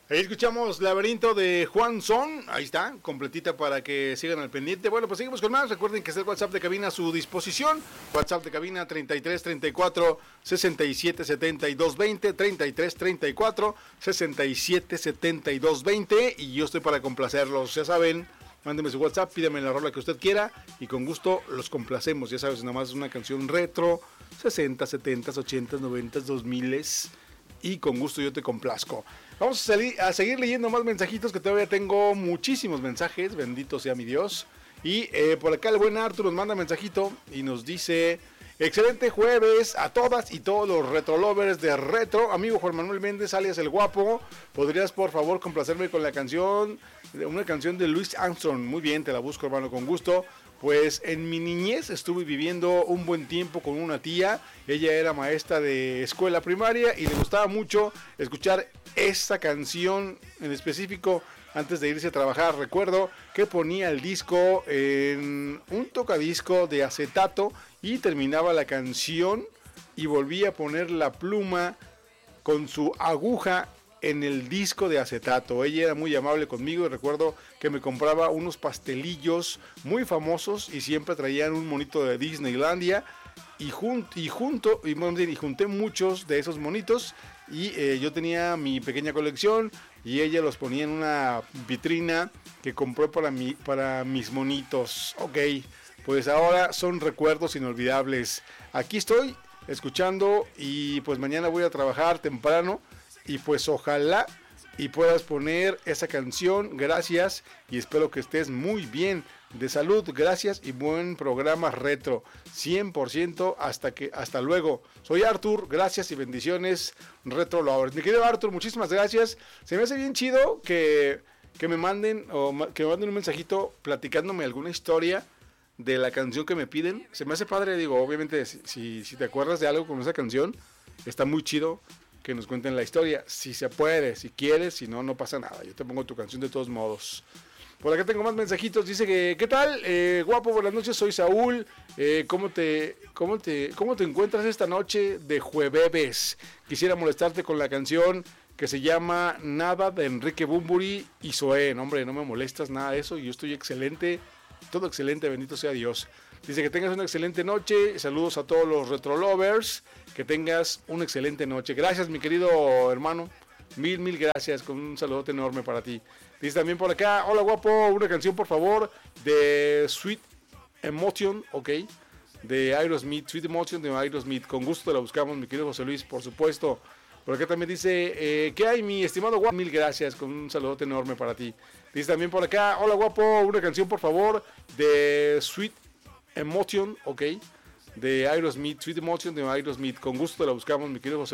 Ahí escuchamos Laberinto de Juan Son, ahí está, completita para que sigan al pendiente. Bueno, pues seguimos con más, recuerden que está el WhatsApp de cabina a su disposición, WhatsApp de cabina 33 34 67 72 20, 33 34 67 72 20, y yo estoy para complacerlos, ya saben, mándeme su WhatsApp, pídame la rola que usted quiera y con gusto los complacemos, ya sabes, nada más es una canción retro, 60, 70, 80, 90, 2000 y con gusto yo te complazco. Vamos a seguir leyendo más mensajitos, que todavía tengo muchísimos mensajes, bendito sea mi Dios. Y por acá el buen Arthur nos manda mensajito y nos dice: excelente jueves a todas y todos los retrolovers de retro. Amigo Juan Manuel Méndez, alias El Guapo, ¿podrías por favor complacerme con la canción, una canción de Louis Armstrong? Muy bien, te la busco, hermano, con gusto. Pues en mi niñez estuve viviendo un buen tiempo con una tía. Ella era maestra de escuela primaria y le gustaba mucho escuchar esta canción en específico antes de irse a trabajar. Recuerdo que ponía el disco en un tocadisco de acetato y terminaba la canción y volvía a poner la pluma con su aguja en el disco de acetato. Ella era muy amable conmigo y recuerdo que me compraba unos pastelillos muy famosos y siempre traían un monito de Disneylandia y junté muchos de esos monitos y yo tenía mi pequeña colección y ella los ponía en una vitrina que compró para mis monitos. Ok, pues ahora son recuerdos inolvidables. Aquí estoy escuchando y pues mañana voy a trabajar temprano. Y pues ojalá y puedas poner esa canción. Gracias y espero que estés muy bien de salud. Gracias y buen programa retro. 100% hasta luego. Soy Arthur, gracias y bendiciones Retro Lovers. Mi querido Arthur, muchísimas gracias. Se me hace bien chido que me manden un mensajito platicándome alguna historia de la canción que me piden. Se me hace padre, digo, obviamente si te acuerdas de algo con esa canción, está muy chido que nos cuenten la historia, si se puede, si quieres, si no, no pasa nada, yo te pongo tu canción de todos modos. Por acá tengo más mensajitos, dice que, ¿qué tal? Guapo, buenas noches, soy Saúl, ¿cómo te encuentras esta noche de jueves? Quisiera molestarte con la canción que se llama Nada, de Enrique Bunbury y Zoé. No, hombre, no me molestas nada de eso, yo estoy excelente, todo excelente, bendito sea Dios. Dice que tengas una excelente noche, saludos a todos los retro lovers, que tengas una excelente noche. Gracias, mi querido hermano, mil gracias, con un saludote enorme para ti. Dice también por acá: hola guapo, una canción por favor de Sweet Emotion, ok, de Aerosmith, Sweet Emotion de Aerosmith, con gusto te la buscamos, mi querido José Luis, por supuesto. Por acá también dice, ¿qué hay, mi estimado guapo? Mil gracias, con un saludote enorme para ti. Dice también por acá: hola guapo, una canción por favor de Sweet Emotion, ok, de Aerosmith, Sweet Emotion de Aerosmith, con gusto la buscamos, mi querido José.